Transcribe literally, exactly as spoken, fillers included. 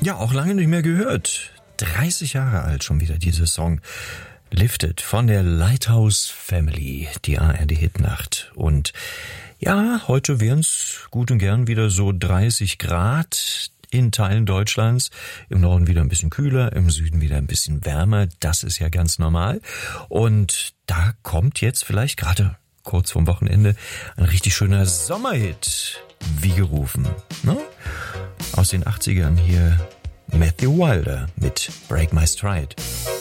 Ja, auch lange nicht mehr gehört. dreißig Jahre alt schon wieder dieser Song. Lifted von der Lighthouse Family, die A R D-Hitnacht. Und ja, heute wären es gut und gern wieder so dreißig Grad in Teilen Deutschlands. Im Norden wieder ein bisschen kühler, im Süden wieder ein bisschen wärmer. Das ist ja ganz normal. Und da kommt jetzt vielleicht gerade kurz vorm Wochenende ein richtig schöner Sommerhit, wie gerufen. Ne? Aus den achtzigern hier Matthew Wilder mit Break My Stride.